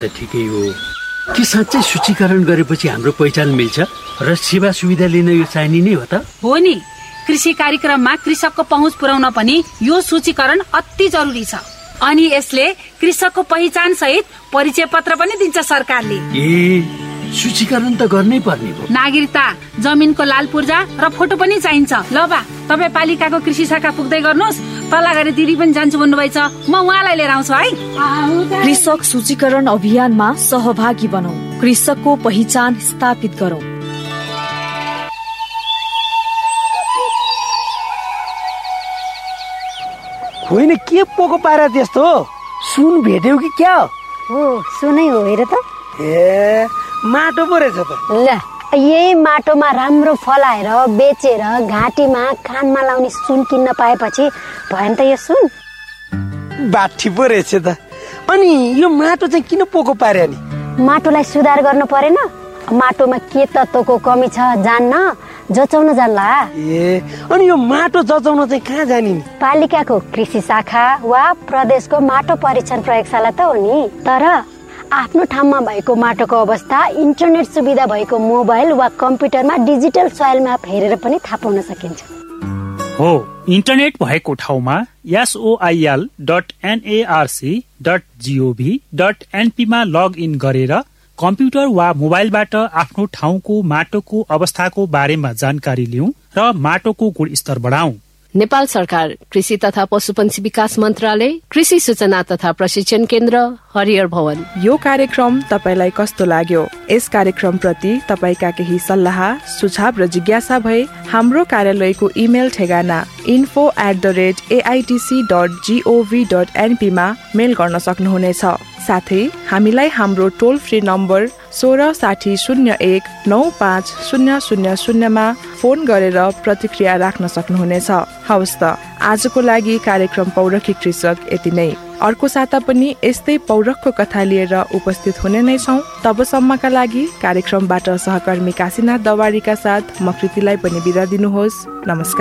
ठिकै हो कि साँच्चै सूचीकरण गरेपछि हाम्रो पहिचान मिल्छ र सेवा सुविधा लिन यो चाहिने नै हो त? हो नि, कृषि कार्यक्रममा कृषकको पहुँच पुर्याउन पनि यो सूचीकरण अति जरुरी छ। अनि यसले कृषकको पहिचान सहित परिचय पत्र पनि दिन्छ सरकारले। ए, सूचीकरण त गर्नै पर्ने हो। नागरिकता, जमिनको लाल पूर्जा र फोटो पनि चाहिन्छ। ल बा, तपाईँ पालिकाको कृषि शाखा पुग्दै गर्नुहोस्। तल्लाघारी दिदी पनि जान्छु भन्नुभएछ, म उहाँलाई लिएर आउँछु है। कृषक सूचीकरण अभियानमा सहभागी बनौं, कृषकको पहिचान स्थापित गरौं। होइन, के पोको पारा त्यस्तो? सुन भेट्यौ कि क्या? हो, सुनै हो हेर त। ए, माटो पो रहेछ त। ल, यही माटोमा राम्रो फलाएर बेचेर घाँटीमा कानमा लाउने सुन किन्न पाएपछि भएन त यो सुन? बाठी पो रहेछ त। अनि यो माटो चाहिँ किन पोको पार्यो नि? माटोलाई सुधार गर्नु परेन? माटोमा के तत्त्वको कमी छ जान्न, जचाउन जान्ला। ए, अनि यो माटो जचाउन चाहिँ कहाँ जाने नि? पालिकाको कृषि शाखा वा प्रदेशको माटो परीक्षण प्रयोगशाला त हो नि। तर आफ्नो ठाउँमा भएको माटोको अवस्था इन्टरनेट सुविधा भएको मोबाइल वा कम्प्युटरमा डिजिटल सोइल म्याप हेरेर पनि थाहा पाउन सकिन्छ। हो, इन्टरनेट भएको ठाउँमा soil.narc.gov.np मा लग इन गरेर कम्प्युटर वा मोबाइलबाट आफ्नो ठाउँको माटोको अवस्थाको बारेमा जानकारी लिऊ र माटोको गुणस्तर बढाऊ। नेपाल सरकार कृषि तथा पशुपन्छी विकास मन्त्रालय, कृषि सूचना तथा प्रशिक्षण केन्द्र, हरियर भवन। यो कार्यक्रम तपाईलाई कस्तो लाग्यो? यस कार्यक्रम प्रति तपाईका केही सल्लाह, सुझाव र जिज्ञासा भए हाम्रो कार्यालयको इमेल ठेगाना info@aitc.gov.np मा मेल गर्न सक्नुहुनेछ। साथै हामीलाई हाम्रो टोल फ्री नम्बर 1660019500 मा फोन गरेर प्रतिक्रिया राख्न सक्नुहुनेछ। हवस् त, आजको लागि कार्यक्रम पौरखी कृषक यति नै। अर्को साता पनि यस्तै पौरखको कथा लिएर उपस्थित हुने नै छौं। तबसम्मका लागि कार्यक्रमबाट सहकर्मी काशीनाथ दवारीका साथ म कृतिलाई पनि बिदा दिनुहोस्। नमस्कार।